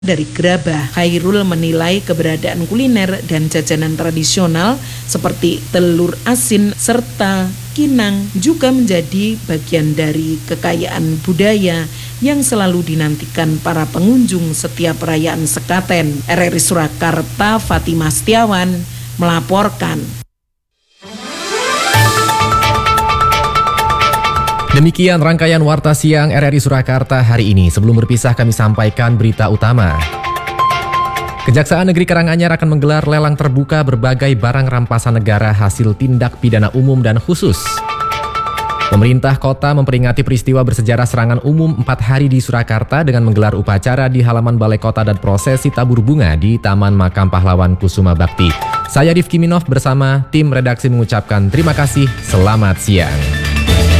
dari gerabah. Khairul menilai keberadaan kuliner dan jajanan tradisional seperti telur asin serta kinang juga menjadi bagian dari kekayaan budaya yang selalu dinantikan para pengunjung setiap perayaan sekaten. RRI Surakarta, Fatimah Setiawan melaporkan. Demikian rangkaian Warta Siang RRI Surakarta hari ini. Sebelum berpisah kami sampaikan berita utama. Kejaksaan Negeri Karanganyar akan menggelar lelang terbuka berbagai barang rampasan negara hasil tindak pidana umum dan khusus. Pemerintah kota memperingati peristiwa bersejarah serangan umum 4 hari di Surakarta dengan menggelar upacara di halaman Balai Kota dan prosesi tabur bunga di Taman Makam Pahlawan Kusuma Bakti. Saya Rifki Minov bersama tim redaksi mengucapkan terima kasih, selamat siang.